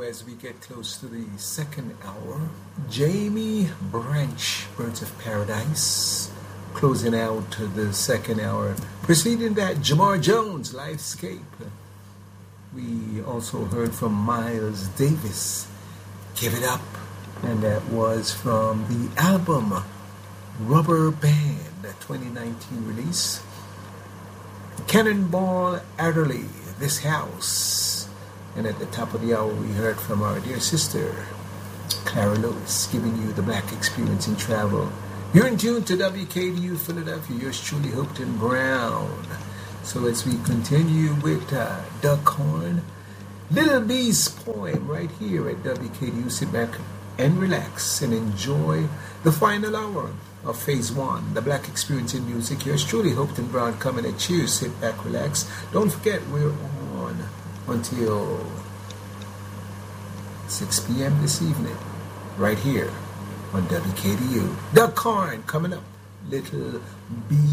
as we get close to the second hour. Jamie Branch, Birds of Paradise, closing out the second hour. Preceding that, Jamar Jones, Lifescape. We also heard from Miles Davis, Give It Up. And that was from the album Rubber Band, 2019 release. Cannonball Adderley, This House. And at the top of the hour, we heard from our dear sister, Clara Lewis, giving you the Black Experience in Travel. You're in tune to WKDU Philadelphia. Yours truly, Hopeton Brown. So as we continue with Doug Horn, Little B's poem right here at WKDU. Sit back and relax and enjoy the final hour of Phase 1, the Black Experience in Music. Yours truly, Hopeton Brown, coming at you. Sit back, relax. Don't forget, we're on until 6 p.m. this evening, right here on WKDU. Doug Horn coming up. Little B.